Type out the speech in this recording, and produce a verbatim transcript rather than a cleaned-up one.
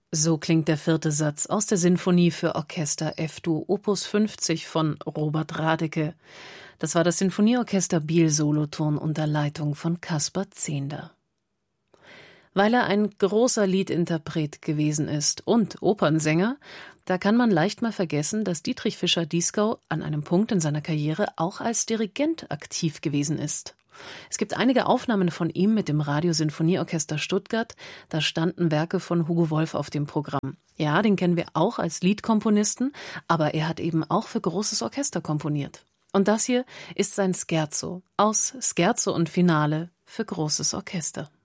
So klingt der vierte Satz aus der Sinfonie für Orchester F-Dur Opus fünfzig von Robert Radeke. Das war das Sinfonieorchester Biel Solothurn unter Leitung von Kaspar Zehnder. Weil er ein großer Liedinterpret gewesen ist und Opernsänger, da kann man leicht mal vergessen, dass Dietrich Fischer-Dieskau an einem Punkt in seiner Karriere auch als Dirigent aktiv gewesen ist. Es gibt einige Aufnahmen von ihm mit dem Radiosinfonieorchester Stuttgart, da standen Werke von Hugo Wolf auf dem Programm. Ja, den kennen wir auch als Liedkomponisten, aber er hat eben auch für großes Orchester komponiert. Und das hier ist sein Scherzo aus Scherzo und Finale für großes Orchester.